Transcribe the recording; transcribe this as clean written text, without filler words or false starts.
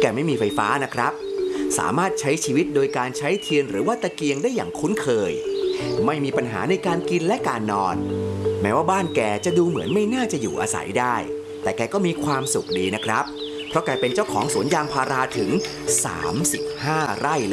แกไม่มีไฟฟ้านะครับสามารถใช้ชีวิตโดยการใช้เทียนหรือว่าตะเกียงได้อย่างคุ้นเคยไม่มีปัญหาในการกินและการนอนแม้ว่าบ้านแกจะดูเหมือนไม่น่าจะอยู่อาศัยได้แต่แกก็มีความสุขดีนะครับเพราะแกเป็นเจ้าของสวนยางพาราถึง35 ไร่